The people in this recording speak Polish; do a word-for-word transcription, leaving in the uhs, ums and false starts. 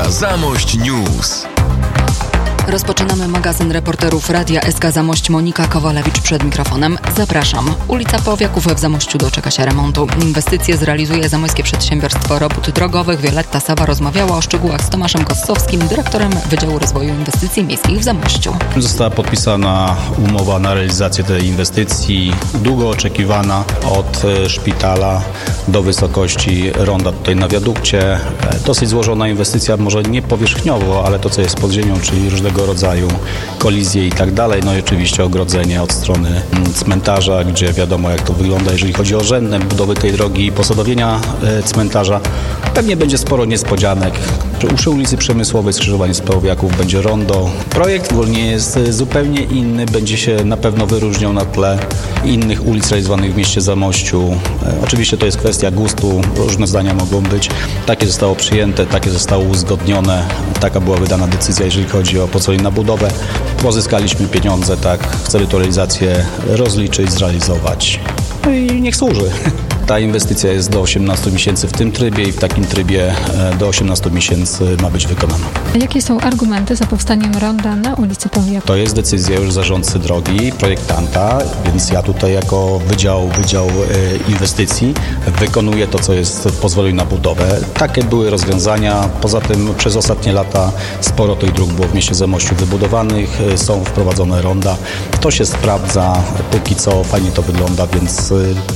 Zamość News. Rozpoczynamy magazyn reporterów Radia S K Zamość. Monika Kowalewicz przed mikrofonem. Zapraszam. Ulica Powiaków w Zamościu doczeka się remontu. Inwestycje zrealizuje Zamojskie Przedsiębiorstwo Robót Drogowych. Wioletta Sawa rozmawiała o szczegółach z Tomaszem Gossowskim, dyrektorem Wydziału Rozwoju Inwestycji Miejskich w Zamościu. Została podpisana umowa na realizację tej inwestycji, długo oczekiwana, od szpitala do wysokości ronda tutaj na wiadukcie. Dosyć złożona inwestycja, może nie powierzchniowo, ale to, co jest pod ziemią, czyli różnego rodzaju kolizje i tak dalej. No i oczywiście ogrodzenie od strony cmentarza, gdzie wiadomo, jak to wygląda, jeżeli chodzi o rzędne budowy tej drogi i posadowienia cmentarza. Pewnie będzie sporo niespodzianek. Przy ulicy Przemysłowej skrzyżowanie z Powiaków będzie rondo. Projekt ogólnie jest zupełnie inny, będzie się na pewno wyróżniał na tle innych ulic realizowanych w mieście Zamościu. Oczywiście to jest kwestia gustu, różne zdania mogą być. Takie zostało przyjęte, takie zostało uzgodnione, taka była wydana decyzja, jeżeli chodzi o pozwolenie na budowę. Pozyskaliśmy pieniądze, tak, chcemy tę realizację rozliczyć, zrealizować. No i niech służy. Ta inwestycja jest do osiemnastu miesięcy w tym trybie i w takim trybie do osiemnastu miesięcy ma być wykonana. Jakie są argumenty za powstaniem ronda na ulicy Powiaków? To jest decyzja już zarządcy drogi, projektanta, więc ja tutaj jako Wydział, Wydział Inwestycji wykonuję to, co jest w pozwoleniu na budowę. Takie były rozwiązania. Poza tym przez ostatnie lata sporo tych dróg było w mieście Zamościu wybudowanych, są wprowadzone ronda. To się sprawdza, póki co fajnie to wygląda, więc